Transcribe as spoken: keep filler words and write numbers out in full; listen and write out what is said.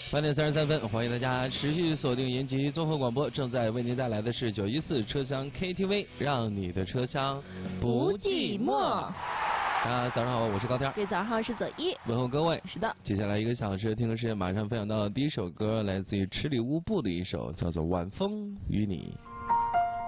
八点三十三分，欢迎大家持续锁定延吉综合广播，正在为您带来的是九一四车厢 K T V， 让你的车厢不寂寞。啊，早上好，我是高天。 对，早上好，是左一。 问候各位。 是的。 接下来一个小时听歌时间，马上分享到的第一首歌，来自于十里乌布的一首，叫做《晚风与你》。